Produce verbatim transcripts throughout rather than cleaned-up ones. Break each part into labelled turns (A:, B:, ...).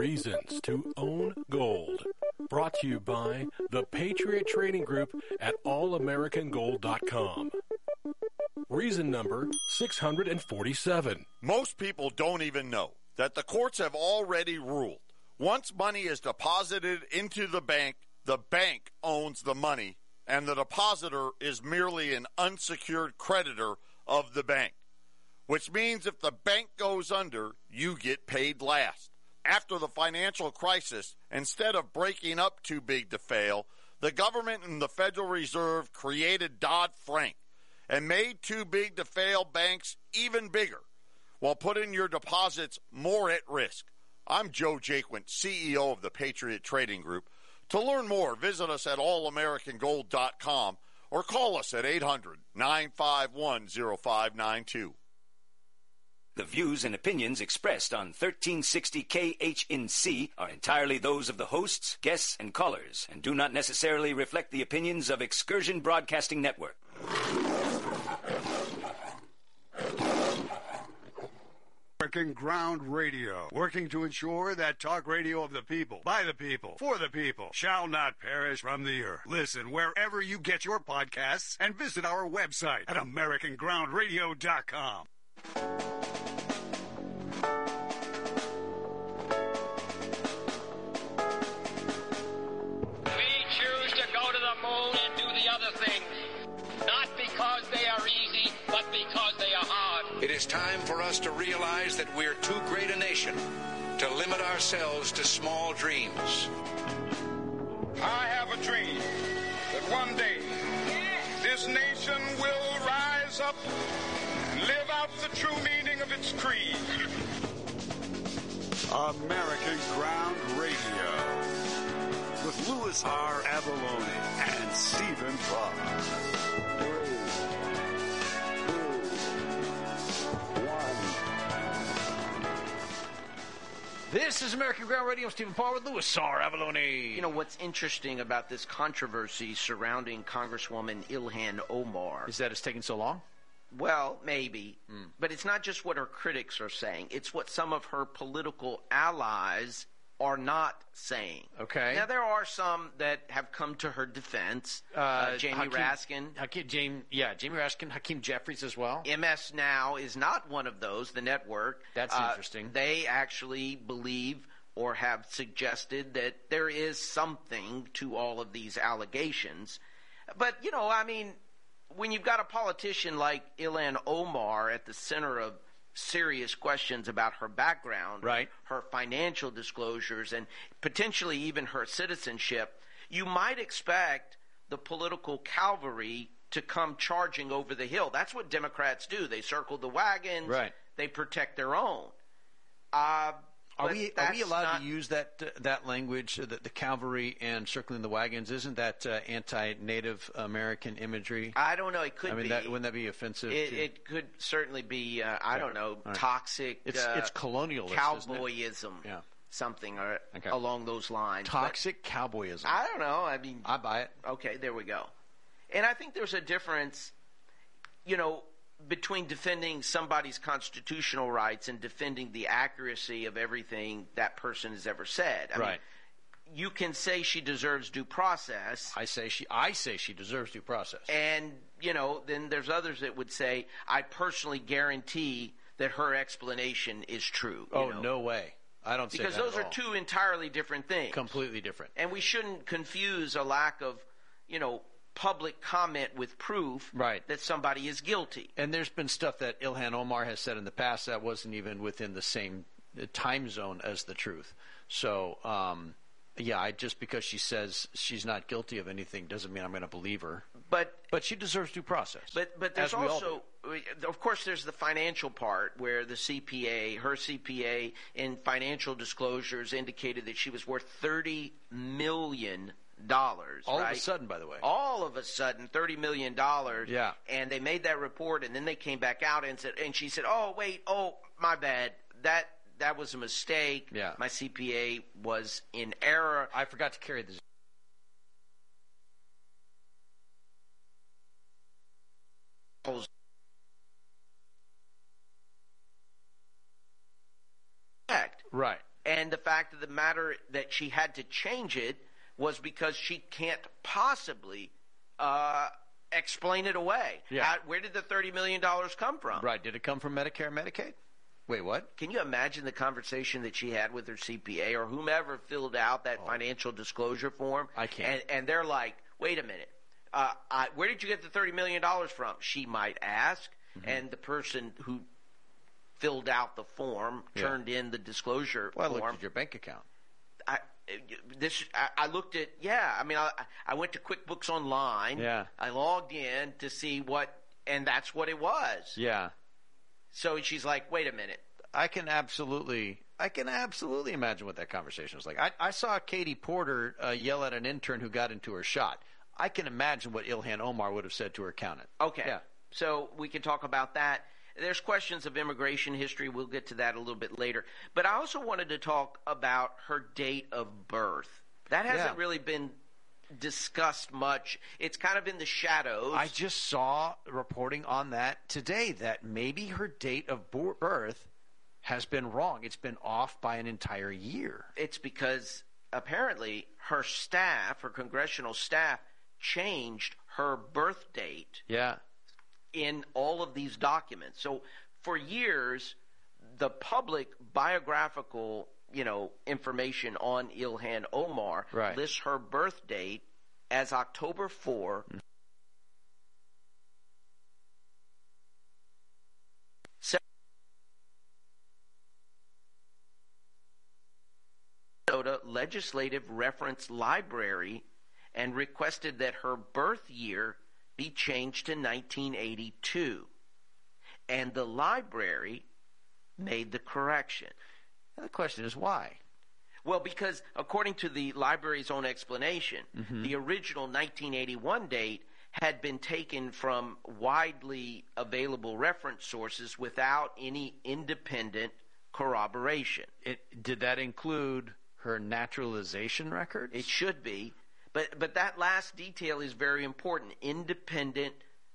A: Reasons to Own Gold. Brought to you by the Patriot Trading Group at all american gold dot com. Reason number six hundred forty-seven.
B: Most people don't even know that the courts have already ruled. Once money is deposited into the bank, the bank owns the money, and the depositor is merely an unsecured creditor of the bank. Which means if the bank goes under, you get paid last. After the financial crisis, instead of breaking up too big to fail, the government and the Federal Reserve created Dodd-Frank and made too big to fail banks even bigger, while putting your deposits more at risk. I'm Joe Jaquint, C E O of the Patriot Trading Group. To learn more, visit us at all american gold dot com or call us at eight hundred, nine five one, oh five nine two.
C: The views and opinions expressed on thirteen sixty K H N C are entirely those of the hosts, guests, and callers, and do not necessarily reflect the opinions of Excursion Broadcasting Network.
D: American Ground Radio, working to ensure that talk radio of the people, by the people, for the people, shall not perish from the earth. Listen wherever you get your podcasts and visit our website at american ground radio dot com.
E: Moon and do the other things, not because they are easy, but because they are hard.
F: It is time for us to realize that we're too great a nation to limit ourselves to small dreams.
G: I have a dream that one day this nation will rise up and live out the true meaning of its creed.
D: American Ground Radio with Louis R. Avallone and Stephen Clark. Three, two, one.
H: This is American Ground Radio. Stephen Paul with Louis R. Avallone.
I: You know, what's interesting about this controversy surrounding Congresswoman Ilhan Omar
H: is that it's taking so long?
I: Well, maybe. Mm. But it's not just what her critics are saying. It's what some of her political allies are not saying.
H: Okay.
I: Now, there are some that have come to her defense. Uh, uh, Jamie
H: Hakeem,
I: Raskin.
H: Hakeem, Jamie, yeah, Jamie Raskin, Hakeem Jeffries as well.
I: M S Now is not one of those, the network.
H: That's
I: uh,
H: interesting.
I: They actually believe or have suggested that there is something to all of these allegations. But, you know, I mean, when you've got a politician like Ilhan Omar at the center of serious questions about her background,
H: right,
I: her financial disclosures, and potentially even her citizenship, you might expect the political cavalry to come charging over the hill. That's what Democrats do. They circle the wagons.
H: Right.
I: They protect their own. Uh,
H: Are we are we allowed
I: not,
H: to use that uh, that language, uh, the, the cavalry and circling the wagons? Isn't that uh, anti-Native American imagery?
I: I don't know. It could
H: I mean,
I: be.
H: That, wouldn't that be offensive?
I: It,
H: to...
I: it could certainly be. Uh, I yeah. don't know. Right. Toxic.
H: It's
I: uh,
H: it's colonialist,
I: cowboyism.
H: Isn't it? Yeah.
I: Something or
H: okay.
I: along those lines.
H: Toxic but cowboyism.
I: I don't know. I mean,
H: I buy it.
I: Okay, there we go. And I think there's a difference, you know, between defending somebody's constitutional rights and defending the accuracy of everything that person has ever said. I
H: right.
I: mean, you can say she deserves due process.
H: I say she I say she deserves due process.
I: And, you know, then there's others that would say, I personally guarantee that her explanation is true.
H: Oh,
I: you know?
H: No way. I don't say that
I: because those
H: at
I: are
H: all.
I: Two entirely different things.
H: Completely different.
I: And we shouldn't confuse a lack of, you know, public comment with proof
H: right.
I: that somebody is guilty.
H: And there's been stuff that Ilhan Omar has said in the past that wasn't even within the same time zone as the truth. So, um, yeah, I, just because she says she's not guilty of anything doesn't mean I'm going to believe her.
I: But
H: but she deserves due process.
I: But but there's also, of course, there's the financial part where the C P A, her C P A, in financial disclosures indicated that she was worth thirty million dollars.
H: All
I: right?
H: of a sudden, by the way.
I: All of a sudden, thirty million dollars.
H: Yeah.
I: And they made that report, and then they came back out and said, and she said, "Oh wait, oh my bad, that." That was a mistake.
H: Yeah.
I: My C P A was in error.
H: I forgot to carry the
I: Right.
H: Right.
I: And the fact of the matter that she had to change it was because she can't possibly uh, explain it away.
H: Yeah.
I: How, where did the thirty million dollars come from?
H: Right. Did it come from Medicare and Medicaid? Wait, what?
I: Can you imagine the conversation that she had with her C P A or whomever filled out that oh. financial disclosure form?
H: I can't.
I: And, and they're like, wait a minute. Uh, I, where did you get the thirty million dollars from? She might ask. Mm-hmm. And the person who filled out the form
H: yeah.
I: turned in the disclosure
H: well,
I: form.
H: I looked at your bank account.
I: I, this, I, I looked at, yeah, I mean, I, I went to QuickBooks Online.
H: Yeah.
I: I logged in to see what, and that's what it was.
H: Yeah.
I: So she's like, wait a minute.
H: I can absolutely, I can absolutely imagine what that conversation was like. I, I saw Katie Porter uh, yell at an intern who got into her shot. I can imagine what Ilhan Omar would have said to her accountant.
I: Okay.
H: Yeah.
I: So we can talk about that. There's questions of immigration history. We'll get to that a little bit later. But I also wanted to talk about her date of birth. That hasn't
H: yeah.
I: really been discussed much. It's kind of in the shadows.
H: I just saw reporting on that today, that maybe her date of birth has been wrong. It's been off by an entire year.
I: It's because apparently her staff, her congressional staff, changed her birth date.
H: Yeah.
I: In all of these documents. So for years, the public biographical, you know, information on Ilhan Omar
H: right.
I: lists her birth date as October fourth. Mm-hmm. Minnesota Legislative Reference Library and requested that her birth year be changed to nineteen eighty-two. And the library made the correction.
H: Now the question is why?
I: Well, because according to the library's own explanation, mm-hmm. the original nineteen eighty-one date had been taken from widely available reference sources without any independent corroboration.
H: It, did that include her naturalization records?
I: It should be. But but that last detail is very important. Independent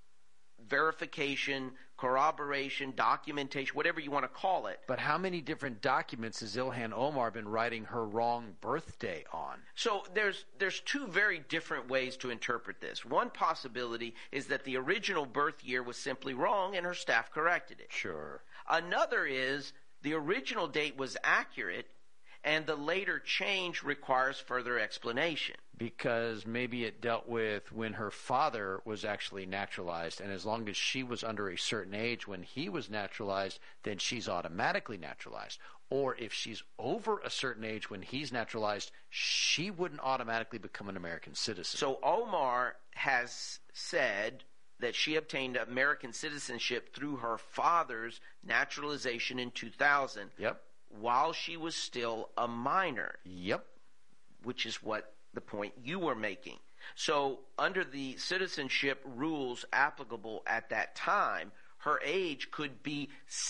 I: verification, corroboration, documentation, whatever you want to call it.
H: But how many different documents has Ilhan Omar been writing her wrong birthday on?
I: So there's there's two very different ways to interpret this. One possibility is that the original birth year was simply wrong and her staff corrected it.
H: Sure.
I: Another is the original date was accurate and the later change requires further explanation.
H: Because maybe it dealt with when her father was actually naturalized, and as long as she was under a certain age when he was naturalized, then she's automatically naturalized. Or if she's over a certain age when he's naturalized, she wouldn't automatically become an American citizen.
I: So Omar has said that she obtained American citizenship through her father's naturalization in two thousand.
H: Yep.
I: While she was still a minor.
H: Yep.
I: Which is what the point you were making. So under the citizenship rules applicable at that time, her age could be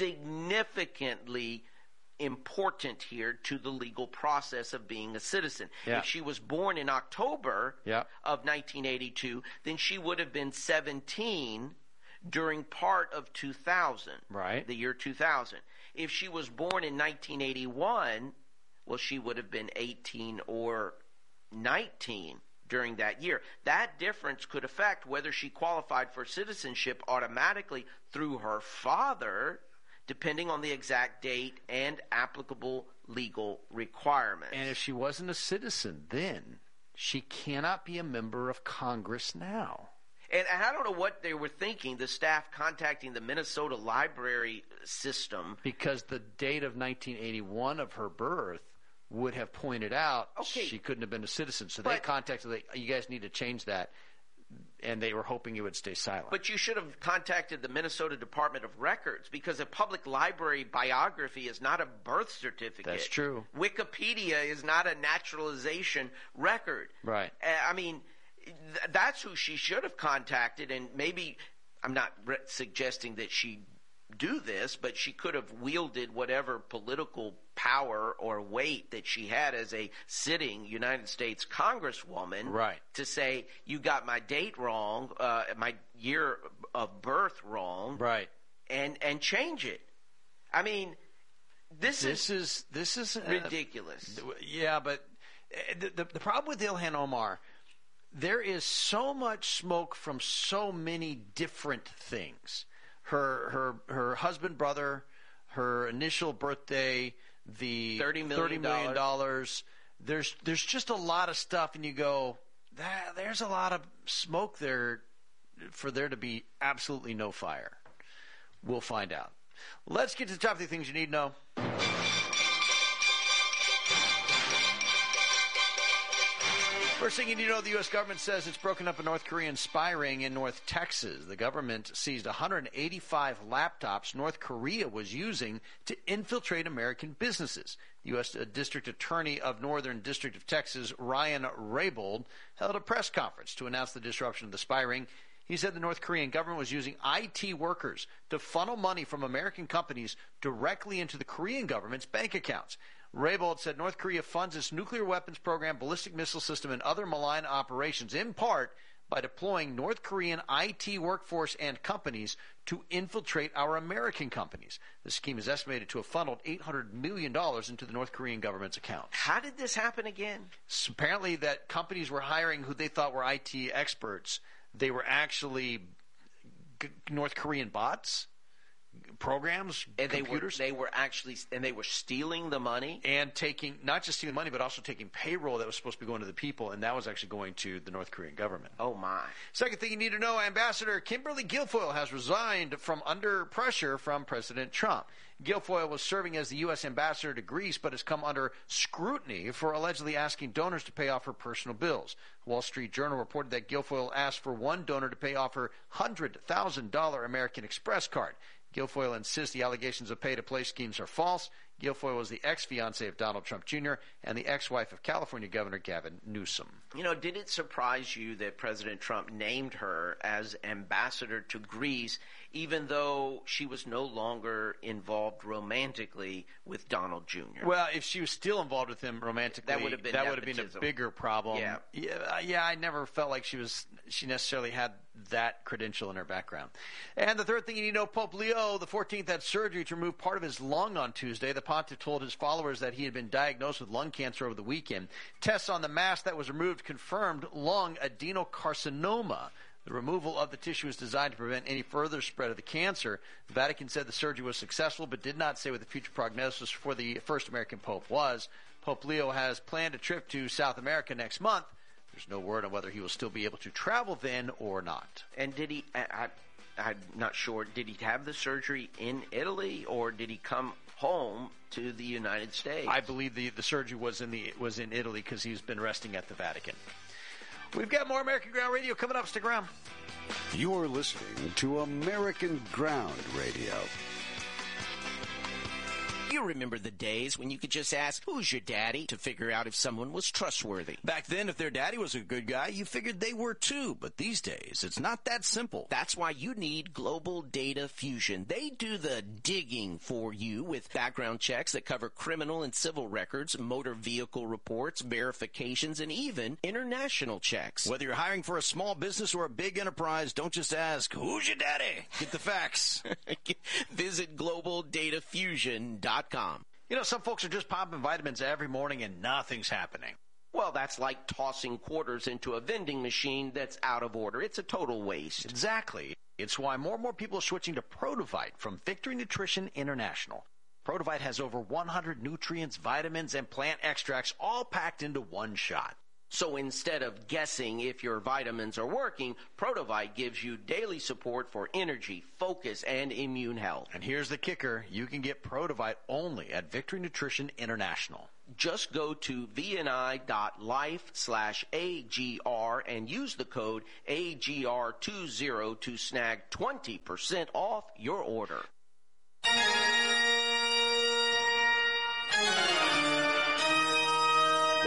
I: significantly important here to the legal process of being a citizen.
H: Yeah.
I: If she was born in October
H: yeah.
I: of nineteen eighty-two, then she would have been seventeen during part of two thousand,
H: right?
I: The year two thousand. If she was born in nineteen eighty-one, well, she would have been eighteen or nineteen during that year. That difference could affect whether she qualified for citizenship automatically through her father, depending on the exact date and applicable legal requirements.
H: And if she wasn't a citizen then, she cannot be a member of Congress now.
I: And, and I don't know what they were thinking, the staff contacting the Minnesota library system.
H: Because the date of nineteen eighty-one of her birth would have pointed out
I: okay.
H: she couldn't have been a citizen. So
I: but,
H: they contacted, like, you guys need to change that. And they were hoping it would stay silent.
I: But you should have contacted the Minnesota Department of Records, because a public library biography is not a birth certificate.
H: That's true.
I: Wikipedia is not a naturalization record.
H: Right.
I: Uh, I mean, th- that's who she should have contacted, and maybe I'm not re- suggesting that she do this, but she could have wielded whatever political power or weight that she had as a sitting United States Congresswoman,
H: right,
I: to say, you got my date wrong, uh, my year of birth wrong,
H: right,
I: and and change it. I mean, This,
H: this
I: is,
H: is this is uh,
I: ridiculous.
H: Yeah, but the, the the problem with Ilhan Omar, there is so much smoke from so many different things. Her her her husband, brother, her initial birthday, the
I: thirty million
H: dollars. There's there's just a lot of stuff, and you go, that, there's a lot of smoke there for there to be absolutely no fire. We'll find out. Let's get to the top of the things you need to know. First thing you need to know, the U S government says it's broken up a North Korean spy ring in North Texas. The government seized one hundred eighty-five laptops North Korea was using to infiltrate American businesses. U S District Attorney of Northern District of Texas, Ryan Raybould, held a press conference to announce the disruption of the spy ring. He said the North Korean government was using I T workers to funnel money from American companies directly into the Korean government's bank accounts. Raybould said North Korea funds its nuclear weapons program, ballistic missile system, and other malign operations, in part by deploying North Korean I T workforce and companies to infiltrate our American companies. The scheme is estimated to have funneled eight hundred million dollars into the North Korean government's accounts.
I: How did this happen again?
H: So apparently that companies were hiring who they thought were I T experts. They were actually g- North Korean bots, programs,
I: and
H: computers.
I: They were, they were actually, and they were stealing the money?
H: And taking, not just stealing money, but also taking payroll that was supposed to be going to the people, and that was actually going to the North Korean government.
I: Oh, my.
H: Second thing you need to know, Ambassador Kimberly Guilfoyle has resigned from under pressure from President Trump. Guilfoyle was serving as the U S ambassador to Greece, but has come under scrutiny for allegedly asking donors to pay off her personal bills. Wall Street Journal reported that Guilfoyle asked for one donor to pay off her one hundred thousand dollars American Express card. Guilfoyle insists the allegations of pay-to-play schemes are false. Guilfoyle was the ex-fiancée of Donald Trump Junior and the ex-wife of California Governor Gavin Newsom.
I: You know, did it surprise you that President Trump named her as ambassador to Greece, even though she was no longer involved romantically with Donald Junior?
H: Well, if she was still involved with him romantically,
I: that would have been,
H: that would have been a bigger problem.
I: Yeah.
H: yeah, yeah. I never felt like she was. She necessarily had that credential in her background. And the third thing you need to know, Pope Leo the fourteenth had surgery to remove part of his lung on Tuesday. The pontiff told his followers that he had been diagnosed with lung cancer over the weekend. Tests on the mass that was removed confirmed lung adenocarcinoma. The removal of the tissue is designed to prevent any further spread of the cancer. The Vatican said the surgery was successful, but did not say what the future prognosis for the first American pope was. Pope Leo has planned a trip to South America next month. There's no word on whether he will still be able to travel then or not.
I: And did he, I, I, I'm not sure, did he have the surgery in Italy, or did he come home to the United States?
H: I believe the, the surgery was in the was in Italy because he's been resting at the Vatican. We've got more American Ground Radio coming up. Stick around.
D: You're listening to American Ground Radio.
J: You remember the days when you could just ask, who's your daddy, to figure out if someone was trustworthy.
K: Back then, if their daddy was a good guy, you figured they were too. But these days, it's not that simple.
J: That's why you need Global Data Fusion. They do the digging for you with background checks that cover criminal and civil records, motor vehicle reports, verifications, and even international checks.
K: Whether you're hiring for a small business or a big enterprise, don't just ask, who's your daddy? Get the facts.
J: Visit global data fusion dot com.
H: You know, some folks are just popping vitamins every morning and nothing's happening.
I: Well, that's like tossing quarters into a vending machine that's out of order. It's a total waste.
H: Exactly. It's why more and more people are switching to Protovite from Victory Nutrition International. Protovite has over one hundred nutrients, vitamins, and plant extracts all packed into one shot.
I: So instead of guessing if your vitamins are working, Protovite gives you daily support for energy, focus, and immune health.
H: And here's the kicker. You can get Protovite only at Victory Nutrition International.
I: Just go to vni.life slash AGR and use the code A G R twenty to snag twenty percent off your order.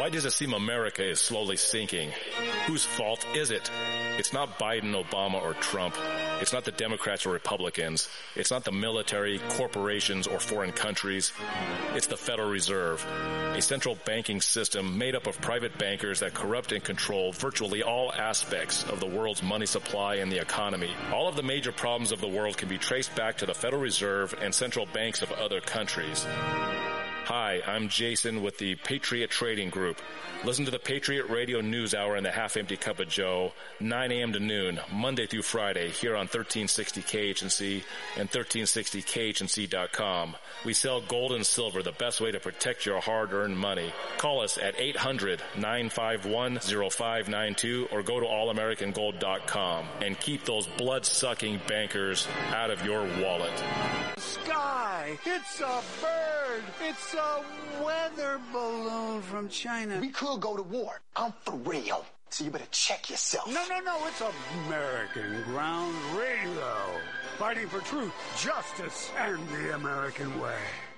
L: Why does it seem America is slowly sinking? Whose fault is it? It's not Biden, Obama, or Trump. It's not the Democrats or Republicans. It's not the military, corporations, or foreign countries. It's the Federal Reserve, a central banking system made up of private bankers that corrupt and control virtually all aspects of the world's money supply and the economy. All of the major problems of the world can be traced back to the Federal Reserve and central banks of other countries. Hi, I'm Jason with the Patriot Trading Group. Listen to the Patriot Radio News Hour and the Half Empty Cup of Joe, nine a.m. to noon, Monday through Friday, here on thirteen sixty K H N C and thirteen sixty K H N C dot com. We sell gold and silver, the best way to protect your hard-earned money. Call us at eight hundred, nine five one, oh five nine two or go to all american gold dot com and keep those blood-sucking bankers out of your wallet.
M: Sky, it's a bird. It's a weather balloon from China.
N: We could go to war. I'm for real. So you better check yourself.
M: No, no, no. It's American Ground Radio. Fighting for truth, justice, and the American way.